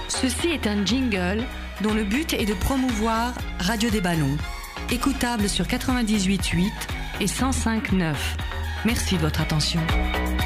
Ceci est un jingle dont le but est de promouvoir Radio des Ballons, écoutable sur 98.8 et 105.9. Merci de votre attention.